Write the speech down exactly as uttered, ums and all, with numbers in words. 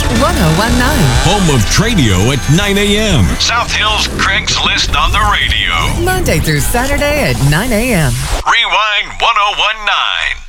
ten Home of Tradio at nine a.m. South Hills Craigslist on the radio. Monday through Saturday at nine a.m. Rewind ten nineteen.